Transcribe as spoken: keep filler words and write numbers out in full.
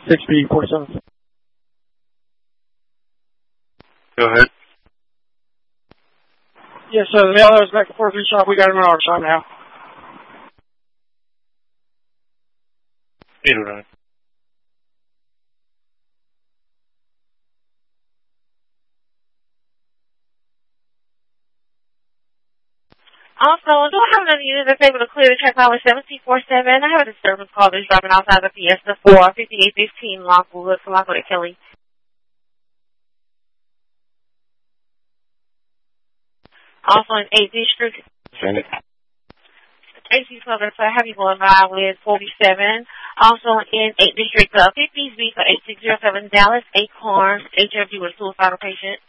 six B four seven. Go ahead. Yes, sir. The male that was back at four three shop, we got him in our shop now. eight oh nine. Also, do I have another unit that's able to clear the check power seven C four seven? I have a disturbance call that's dropping outside the Fiesta for fifty-eight fifteen Lockwood for Lockwood at Kelly. Also in eighth District. Send it. A C twelve, so I have you going by with forty-seven. Also in eighth District, uh, fifties B for eight six zero seven Dallas, Acorn, H F D with a suicidal patient.